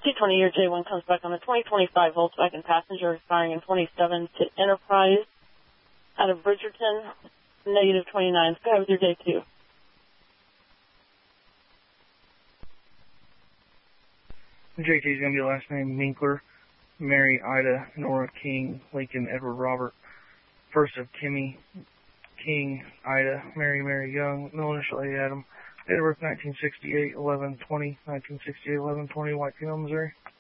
220 year J1 comes back on the 2025 Volkswagen Passenger expiring in 27 to Enterprise out of Bridgerton, negative 29. Go with your day 2. JT is going to be the last name, Minkler, Mary, Ida, Nora, King, Lincoln, Edward, Robert. First of Kimmy, King, Ida, Mary, Mary Young, middle initial A, Adam. Date of birth 1968, 11/20, 1968, 11/20, White Female, Missouri.